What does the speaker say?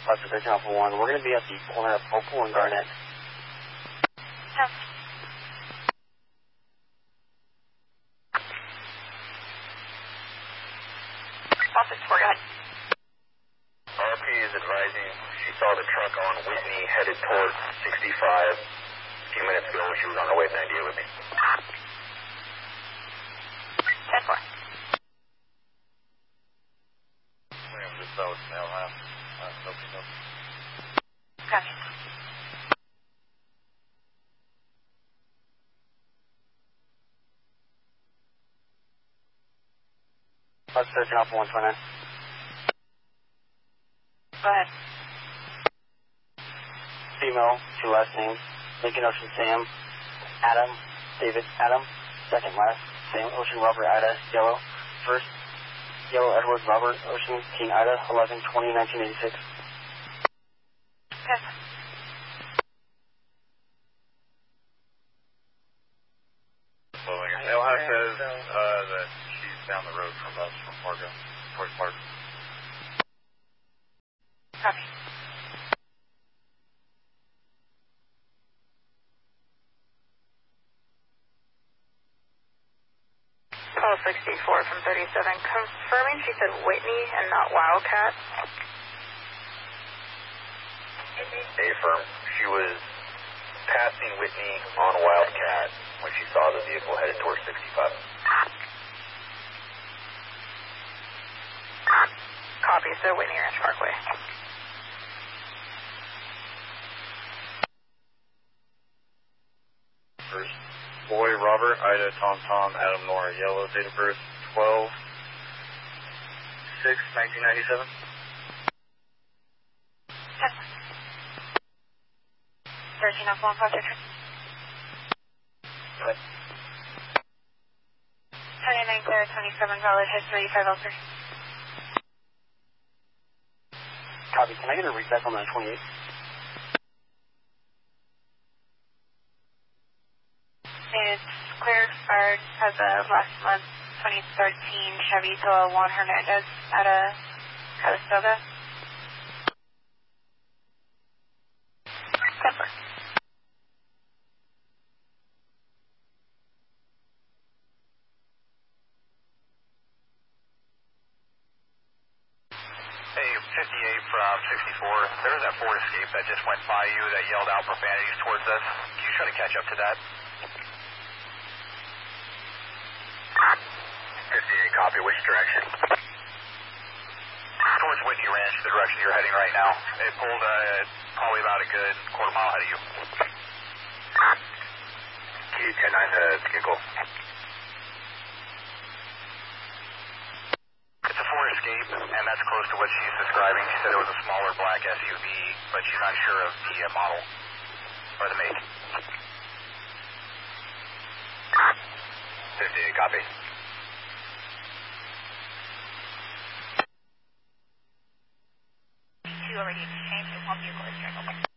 Buster 13 Alpha 1. We're going to be at the corner of Opal and Garnet. Buster 4, go ahead. RP is advising she saw the truck on Whitney headed towards 65 a few minutes ago when she was on her way to 98 with me. 10-4. William just saw what's now half. Copy. Buster 13 Alpha 129. Go ahead. Female, 2 last names. Lincoln Ocean Sam, Adam, David, Adam. Second last, Sam Ocean Robert Ida, Yellow. First, Yellow Edward Robert Ocean King Ida, 11/20/1986. Okay. Elha says that she's down the road from us from Fargo, towards Fargo. Copy. Call 64 from 37. Confirming she said Whitney and not Wildcat. Affirm. She was passing Whitney on Wildcat when she saw the vehicle headed towards 65. Copy, so Whitney Ranch Parkway. First, boy Robert, Ida, Tom, Adam, Nora, Yellow, date of birth 12/6/1997. 13 off 1 5 6. Good. 29 clear, 27 valid, history 503. Copy. Can I get a read back on the 28? It's clear, fired as of last month, 2013 Chevy Toa Juan Hernandez out of Calistoga. Temper. Hey, 58 from 64. There was that Ford Escape that just went by you that yelled out profanities towards us. Can you try to catch up to that? 58, copy. Which direction? Towards Whitney Ranch, the direction you're heading right now. It pulled probably about a good quarter mile ahead of you. Key 10-9 to vehicle. It's a Ford Escape, and that's close to what she's describing. She said it was a smaller black SUV, but she's unsure of the model or the make. 58, copy. You already exchanged with one vehicle.